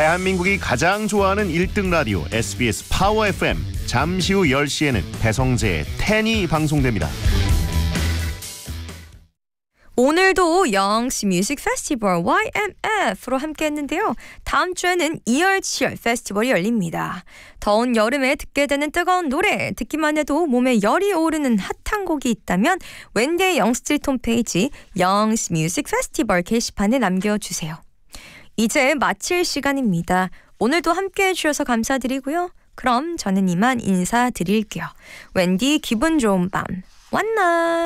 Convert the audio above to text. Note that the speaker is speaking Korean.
대한민국이 가장 좋아하는 1등 라디오 SBS 파워 FM. 잠시 후 10시에는 배성재의 10이 방송됩니다. 오늘도 영시 뮤직 페스티벌 YMF로 함께했는데요. 다음 주에는 이열치열 페스티벌이 열립니다. 더운 여름에 듣게 되는 뜨거운 노래, 듣기만 해도 몸에 열이 오르는 핫한 곡이 있다면 웬디의 영스트리트 홈페이지 영시 뮤직 페스티벌 게시판에 남겨주세요. 이제 마칠 시간입니다. 오늘도 함께해 주셔서 감사드리고요. 그럼 저는 이만 인사드릴게요. 웬디 기분 좋은 밤, 완나.